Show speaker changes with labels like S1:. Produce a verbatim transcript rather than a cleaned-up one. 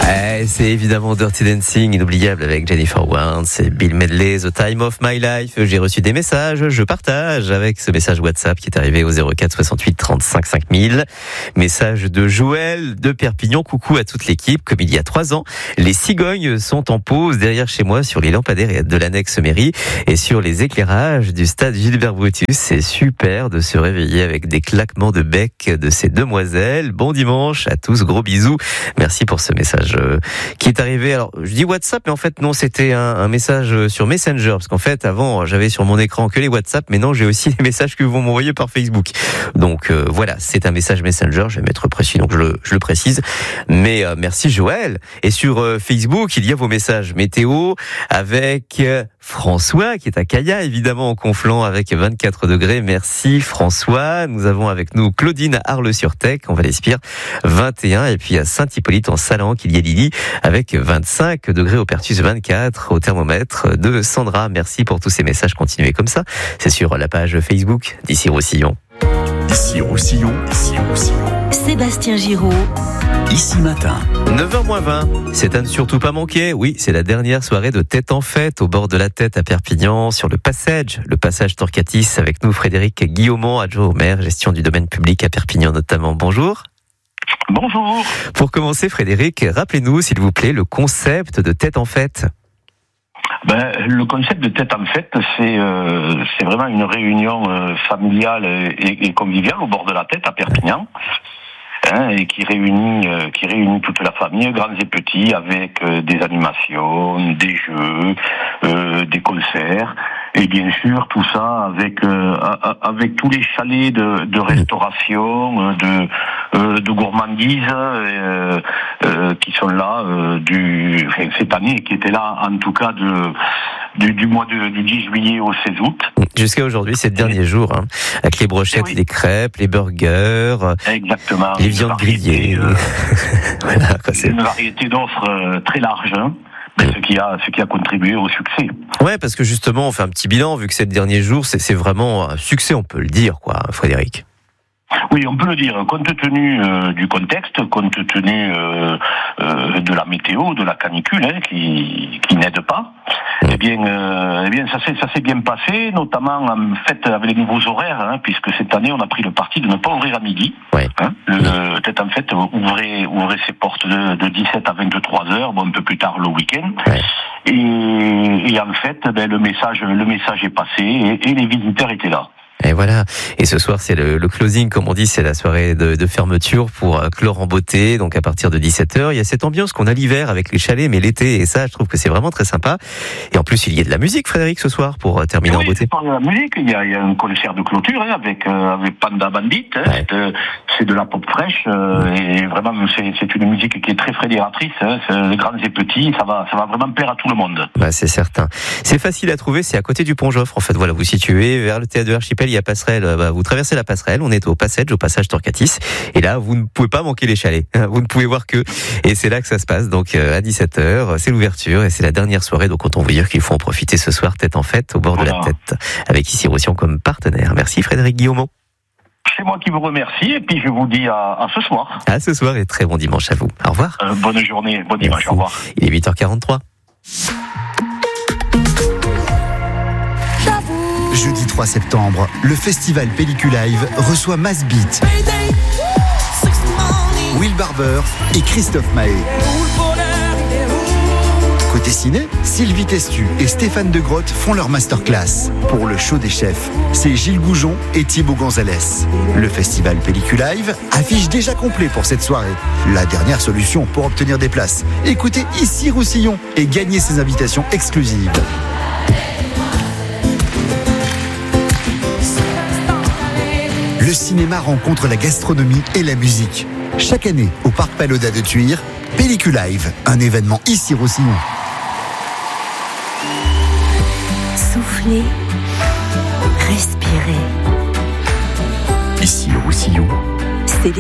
S1: Eh, c'est évidemment Dirty Dancing, inoubliable avec Jennifer Warnes et Bill Medley, The Time of My Life. J'ai reçu des messages, je partage avec ce message WhatsApp qui est arrivé au zéro quatre soixante-huit trente-cinq cinq mille. Message de Joël de Perpignan. Coucou à toute l'équipe. Comme il y a trois ans, les cigognes sont en pause derrière chez moi sur les lampadaires de l'annexe mairie et sur les éclairages du stade Gilbert Brutus. C'est super de se réveiller avec des claquements de bec de ces demoiselles. Bon dimanche à tous, gros bisous. Merci pour ce message euh, qui est arrivé. Alors, je dis WhatsApp, mais en fait, non, c'était un, un message sur Messenger. Parce qu'en fait, avant, j'avais sur mon écran que les WhatsApp, mais non, j'ai aussi les messages que vous m'envoyez par Facebook. Donc, euh, voilà, c'est un message Messenger. Je vais mettre précis, donc je le, je le précise. Mais euh, merci Joël. Et sur euh, Facebook, il y a vos messages météo avec euh, François, qui est à Caya, évidemment, en Conflans, avec vingt-quatre degrés. Merci François. Nous avons avec nous Claudine à Arles-sur-Tech, en Val-Espire, vingt et un. Et puis à Saint-Hippolyte, en Salan, qu'il y a Lily, avec vingt-cinq degrés au Pertus, vingt-quatre au thermomètre de Sandra. Merci pour tous ces messages. Continuez comme ça. C'est sur la page Facebook d'Ici Roussillon.
S2: Ici Roussillon, ici Roussillon.
S3: Sébastien Giraud.
S2: Ici matin.
S1: neuf heures moins vingt. C'est à ne surtout pas manquer. Oui, c'est la dernière soirée de Tête en Fête au bord de la Tête à Perpignan, sur le passage, le passage Torcatis, avec nous Frédéric Guillaumont, adjoint au maire, gestion du domaine public à Perpignan notamment. Bonjour.
S4: Bonjour.
S1: Pour commencer, Frédéric, rappelez-nous, s'il vous plaît, le concept de Tête en Fête.
S4: Ben, le concept de Tête en Fête, c'est euh, c'est vraiment une réunion euh, familiale et, et conviviale au bord de la Tête à Perpignan, hein, et qui réunit euh, qui réunit toute la famille, grands et petits, avec euh, des animations, des jeux, euh, des concerts. Et bien sûr, tout ça avec euh, avec tous les chalets de, de restauration, de euh, de gourmandises euh, euh, qui sont là euh, du enfin, cette année, qui étaient là en tout cas de du, du mois de, du dix juillet au seize août.
S1: Jusqu'à aujourd'hui, c'est le dernier jour, hein, avec les brochettes, oui. Les crêpes, les burgers,
S4: exactement,
S1: les viandes grillées. Euh, voilà, quoi, c'est
S4: une variété d'offres euh, très large. Hein. Mais ce qui a, ce qui a contribué au succès.
S1: Ouais, parce que justement, on fait un petit bilan, vu que c'est le dernier jour, c'est, c'est vraiment un succès, on peut le dire, quoi, Frédéric.
S4: Oui, on peut le dire, compte tenu euh, du contexte, compte tenu euh, euh, de la météo, de la canicule, hein, qui, qui n'aide pas. Mmh. Eh bien, euh, eh bien, ça s'est, ça s'est bien passé, notamment en fait avec les nouveaux horaires, hein, puisque cette année on a pris le parti de ne pas ouvrir à midi.
S1: Ouais.
S4: Hein, le, mmh. Tête en Fête ouvrait, ouvrait ses portes de, de dix-sept à vingt-trois heures, bon, un peu plus tard le week-end. Ouais. Et, et en fait, ben, le message, le message est passé et, et les visiteurs étaient là.
S1: Et voilà. Et ce soir, c'est le, le closing, comme on dit, c'est la soirée de, de fermeture pour clore en beauté. Donc, à partir de dix-sept heures, il y a cette ambiance qu'on a l'hiver avec les chalets, mais l'été, et ça, je trouve que c'est vraiment très sympa. Et en plus, il y a de la musique, Frédéric, ce soir, pour terminer
S4: oui,
S1: en beauté.
S4: Il y a de la musique, il y a, il y a un concert de clôture, hein, avec, euh, avec Panda Bandit, hein, ouais. c'est, c'est de la pop fraîche, euh, et vraiment, c'est, c'est une musique qui est très fédératrice, hein, c'est, les grands et petits, ça va, ça va vraiment plaire à tout le monde.
S1: Bah, c'est certain. C'est facile à trouver, c'est à côté du Pont Joffre, en fait. Voilà, vous situez vers le théâtre de l'Archipel, il y a passerelle, bah, vous traversez la passerelle, on est au passage, au passage Torcatis, et là, vous ne pouvez pas manquer les chalets. Vous ne pouvez voir que, et c'est là que ça se passe. Donc, à dix-sept heures, c'est l'ouverture, et c'est la dernière soirée. Donc, autant vous dire qu'il faut en profiter ce soir, Tête en Fête, au bord voilà. de la Tête, avec Ici Roussillon comme partenaire. Merci Frédéric Guillaumont.
S4: C'est moi qui vous remercie, et puis je vous dis à, à ce soir.
S1: À ce soir, et très bon dimanche à vous. Au revoir.
S4: Euh, bonne journée, bon dimanche,
S1: Merci.
S4: Au revoir.
S1: Il est huit heures quarante-trois.
S2: Jeudi trois septembre, le festival Pellicule Live reçoit Mass Beat, Will Barber et Christophe Mahé. Côté ciné, Sylvie Testu et Stéphane De Grotte font leur masterclass. Pour le show des chefs, c'est Gilles Goujon et Thibaut Gonzalez. Le festival Pellicule Live affiche déjà complet pour cette soirée. La dernière solution pour obtenir des places. Écoutez Ici Roussillon et gagnez ces invitations exclusives. Le cinéma rencontre la gastronomie et la musique. Chaque année, au Parc Pagoda de Thuir, Pellicule Live, un événement Ici Roussillon.
S3: Soufflez, respirez.
S2: Ici Roussillon.
S3: C'est